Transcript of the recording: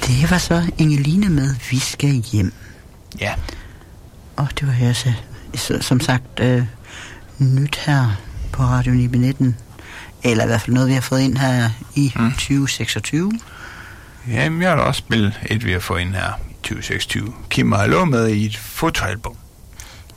Det var så Ingeline med Vi skal hjem. Ja. Og det var her så, som sagt nyt her på Radio 919. Eller i hvert fald noget, vi har fået ind her i 2026. Jamen, jeg har da også spillet et, vi har fået ind her i 2026. Kim har lov med i et fotoalbum.